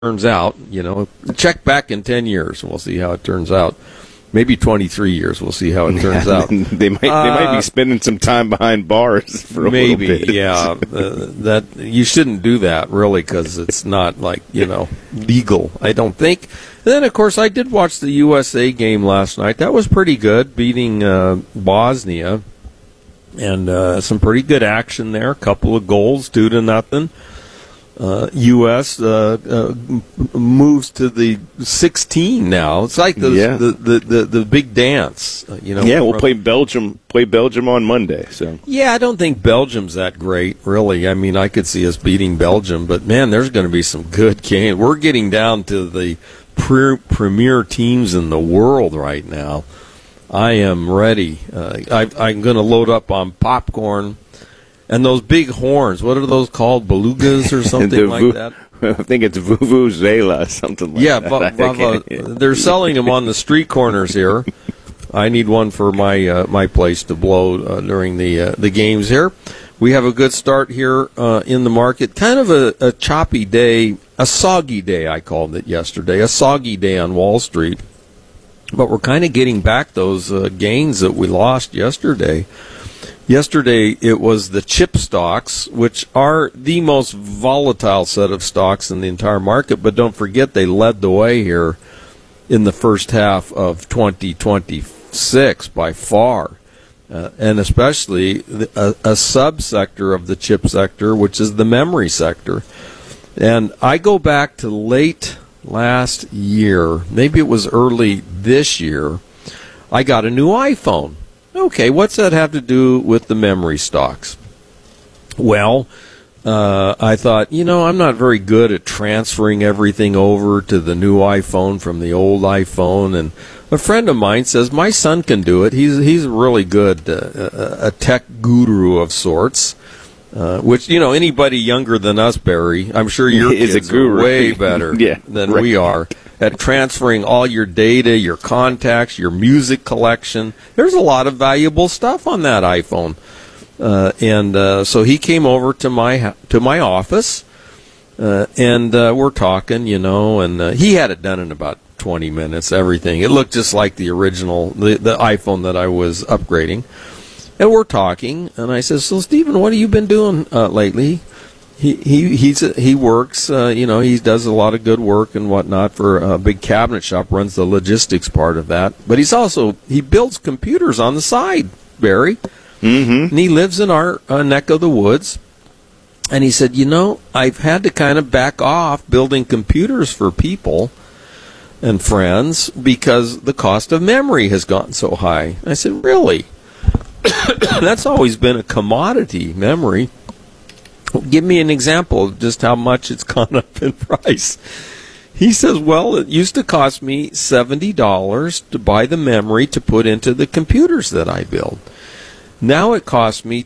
turns out. Check back in 10 years, and we'll see how it turns out. Maybe 23 years. We'll see how it turns out. They might be spending some time behind bars for a little bit. Yeah. That you shouldn't do that, really, because it's not legal, I don't think. And then, of course, I did watch the USA game last night. That was pretty good, beating Bosnia, and some pretty good action there. A couple of goals, 2-0. U.S. Moves to the 16 now. It's like the big dance. We'll play Belgium. Play Belgium on Monday. So I don't think Belgium's that great, really. I mean, I could see us beating Belgium, but man, there's going to be some good games. We're getting down to the premier teams in the world right now. I am ready. I'm going to load up on popcorn. And those big horns, what are those called? Belugas or something like that? I think it's Vuvuzela, something like that. Yeah, they're selling them on the street corners here. I need one for my place to blow during the games here. We have a good start here in the market. Kind of a choppy day, a soggy day, I called it yesterday. A soggy day on Wall Street. But we're kind of getting back those gains that we lost yesterday. Yesterday, it was the chip stocks, which are the most volatile set of stocks in the entire market. But don't forget, they led the way here in the first half of 2026 by far. And especially a subsector of the chip sector, which is the memory sector. And I go back to late last year, maybe it was early this year, I got a new iPhone. Okay, what's that have to do with the memory stocks? Well, I thought, I'm not very good at transferring everything over to the new iPhone from the old iPhone. And a friend of mine says, my son can do it. He's really good, a tech guru of sorts. Which, anybody younger than us, Barry, I'm sure your kids are way better than we are at transferring all your data, your contacts, your music collection. There's a lot of valuable stuff on that iPhone. So he came over to my office, and we're talking, and he had it done in about 20 minutes, everything. It looked just like the original, the iPhone that I was upgrading. And we're talking, and I said, "So, Stephen, what have you been doing lately?" He works, he does a lot of good work and whatnot for a big cabinet shop, runs the logistics part of that. But he builds computers on the side, Barry. Mm-hmm. And he lives in our neck of the woods. And he said, I've had to kind of back off building computers for people and friends because the cost of memory has gotten so high. I said, really? That's always been a commodity, memory. Give me an example of just how much it's gone up in price. He says, well, it used to cost me $70 to buy the memory to put into the computers that I build. Now it costs me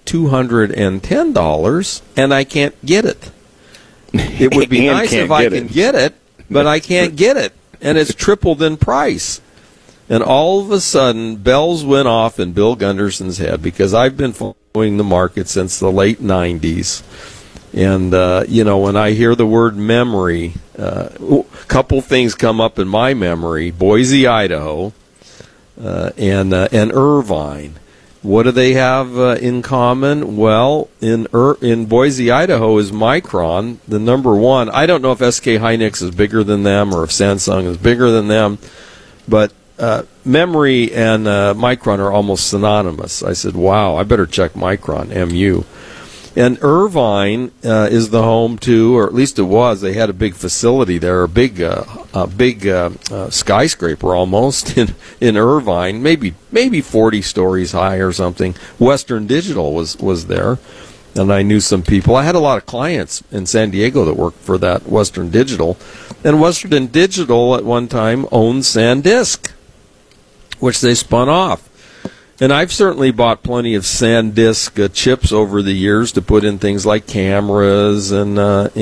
$210, and I can't get it. It would be nice if I could get it, but I can't get it, and it's tripled in price. And all of a sudden, bells went off in Bill Gunderson's head, because I've been following the market since the late 90s. And, when I hear the word memory, a couple things come up in my memory. Boise, Idaho, and Irvine. What do they have in common? Well, in Boise, Idaho is Micron, the number one. I don't know if SK Hynix is bigger than them or if Samsung is bigger than them, but memory and Micron are almost synonymous. I said, wow, I better check Micron, MU. And Irvine is the home to, or at least it was, they had a big facility there, a big skyscraper almost in Irvine, maybe 40 stories high or something. Western Digital was there, and I knew some people. I had a lot of clients in San Diego that worked for that Western Digital. And Western Digital at one time owned SanDisk, which they spun off. And I've certainly bought plenty of SanDisk chips over the years to put in things like cameras and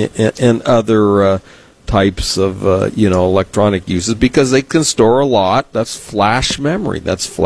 other types of electronic uses, because they can store a lot. That's flash memory.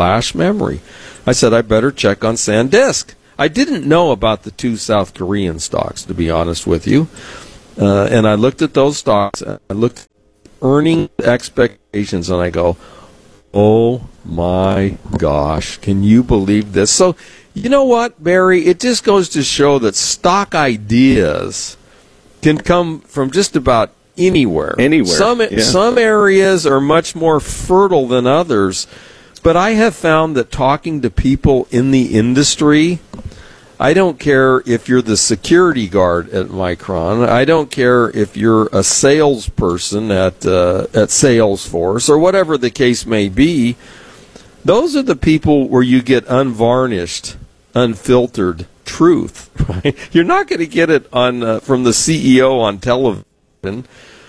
I said I better check on SanDisk. I didn't know about the two South Korean stocks, to be honest with you. And I looked at those stocks, I looked at earning expectations, and I go, oh my gosh, can you believe this? So, you know what, Barry? It just goes to show that stock ideas can come from just about anywhere. Some areas are much more fertile than others, but I have found that talking to people in the industry, I don't care if you're the security guard at Micron, I don't care if you're a salesperson at Salesforce, or whatever the case may be, those are the people where you get unvarnished, unfiltered truth. Right? You're not going to get it on from the CEO on television.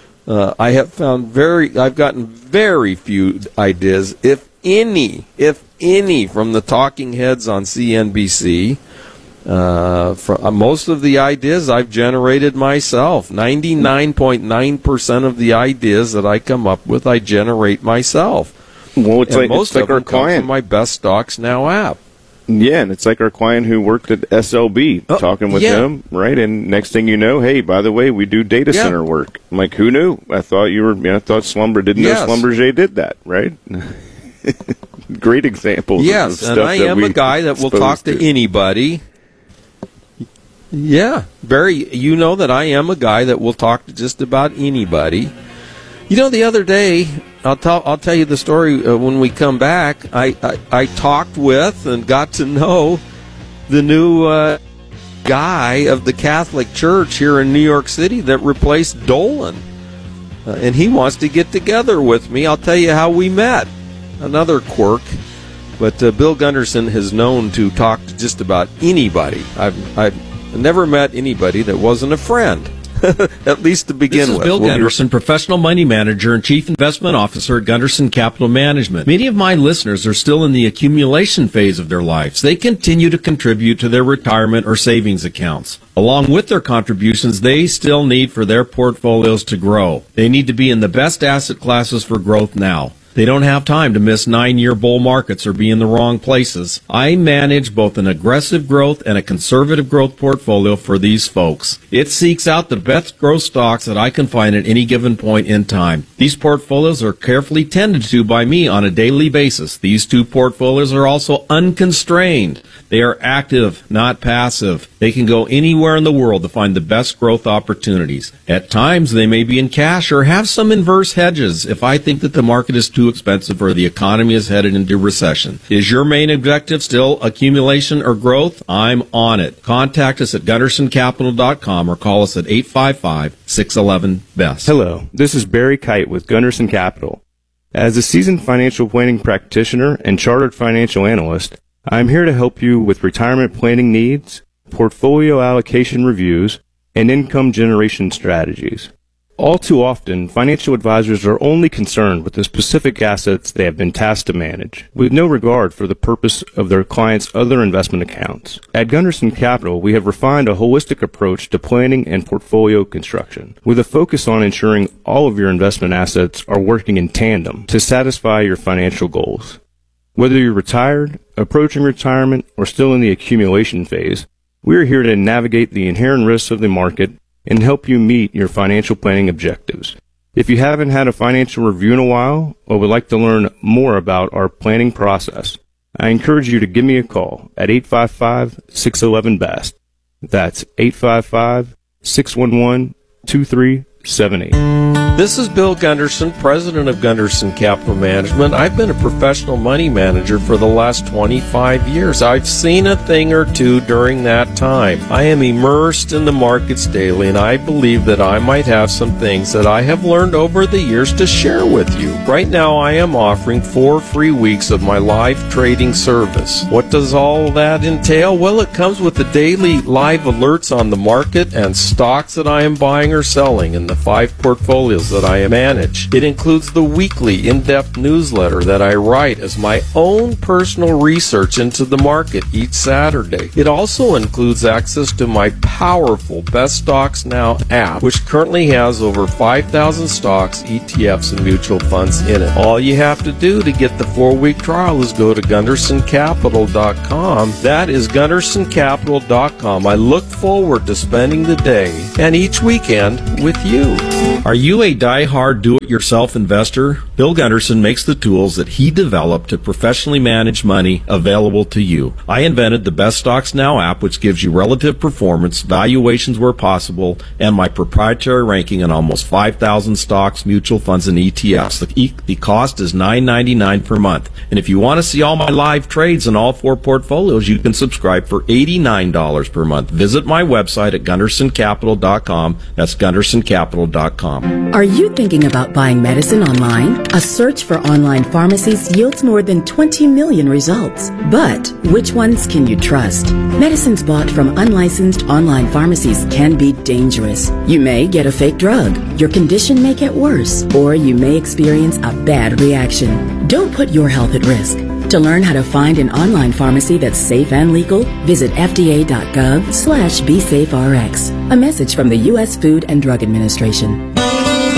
I've gotten very few ideas, if any, from the talking heads on CNBC. Most of the ideas I've generated myself. 99.9% of the ideas that I come up with, I generate myself. Well, most of them come from my Best Stocks Now app. Yeah, and it's like our client who worked at SLB, talking with them, right? And next thing you know, hey, by the way, we do data center work. I'm like, who knew? I thought I thought Slumber didn't know Schlumberger did that, right? Great examples. Yes, of stuff and I am a guy that will talk to anybody. Yeah, Barry, you know that I am a guy that will talk to just about anybody. You know, the other day, I'll tell you the story when we come back. I talked with and got to know the new guy of the Catholic Church here in New York City that replaced Dolan. And he wants to get together with me. I'll tell you how we met. Another quirk. But Bill Gunderson is known to talk to just about anybody. I've never met anybody that wasn't a friend, at least to begin with. This is Bill Gunderson, professional money manager and chief investment officer at Gunderson Capital Management. Many of my listeners are still in the accumulation phase of their lives. They continue to contribute to their retirement or savings accounts. Along with their contributions, they still need for their portfolios to grow. They need to be in the best asset classes for growth now. They don't have time to miss 9-year bull markets or be in the wrong places. I manage both an aggressive growth and a conservative growth portfolio for these folks. It seeks out the best growth stocks that I can find at any given point in time. These portfolios are carefully tended to by me on a daily basis. These two portfolios are also unconstrained. They are active, not passive. They can go anywhere in the world to find the best growth opportunities. At times, they may be in cash or have some inverse hedges if I think that the market is too expensive or the economy is headed into recession. Is your main objective still accumulation or growth? I'm on it. Contact us at GundersonCapital.com or call us at 855-611-BEST. Hello, this is Barry Kite with Gunderson Capital. As a seasoned financial planning practitioner and chartered financial analyst, I'm here to help you with retirement planning needs, portfolio allocation reviews, and income generation strategies. All too often, financial advisors are only concerned with the specific assets they have been tasked to manage, with no regard for the purpose of their clients' other investment accounts. At Gunderson Capital, we have refined a holistic approach to planning and portfolio construction, with a focus on ensuring all of your investment assets are working in tandem to satisfy your financial goals. Whether you're retired, approaching retirement, or still in the accumulation phase, we are here to navigate the inherent risks of the market and help you meet your financial planning objectives. If you haven't had a financial review in a while or would like to learn more about our planning process, I encourage you to give me a call at 855-611-BEST. That's 855-611-2378. This is Bill Gunderson, president of Gunderson Capital Management. I've been a professional money manager for the last 25 years. I've seen a thing or two during that time. I am immersed in the markets daily, and I believe that I might have some things that I have learned over the years to share with you. Right now, I am offering 4 free weeks of my live trading service. What does all that entail? Well, it comes with the daily live alerts on the market and stocks that I am buying or selling in the 5 portfolios funds that I manage. It includes the weekly in-depth newsletter that I write as my own personal research into the market each Saturday. It also includes access to my powerful Best Stocks Now app, which currently has over 5,000 stocks, ETFs, and mutual funds in it. All you have to do to get the 4-week trial is go to GundersonCapital.com. That is GundersonCapital.com. I look forward to spending the day and each weekend with you. Are you a die-hard do-it-yourself investor? Bill Gunderson makes the tools that he developed to professionally manage money available to you. I invented the Best Stocks Now app, which gives you relative performance, valuations where possible, and my proprietary ranking on almost 5,000 stocks, mutual funds, and ETFs. The cost is $9.99 per month. And if you want to see all my live trades in all 4 portfolios, you can subscribe for $89 per month. Visit my website at GundersonCapital.com. That's GundersonCapital.com. Are you thinking about buying medicine online? A search for online pharmacies yields more than 20 million results. But which ones can you trust? Medicines bought from unlicensed online pharmacies can be dangerous. You may get a fake drug, your condition may get worse, or you may experience a bad reaction. Don't put your health at risk. To learn how to find an online pharmacy that's safe and legal, visit fda.gov/BeSafeRx. A message from the U.S. Food and Drug Administration.